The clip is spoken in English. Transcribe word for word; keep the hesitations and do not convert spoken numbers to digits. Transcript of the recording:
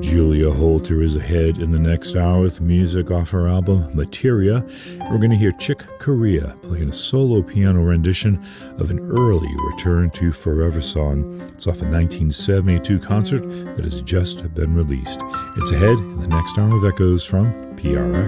Julia Holter is ahead in the next hour with music off her album Materia. We're going to hear Chick Corea playing a solo piano rendition of an early Return to Forever song. It's off a nineteen seventy-two concert that has just been released. It's ahead in the next hour of Echoes from P R X.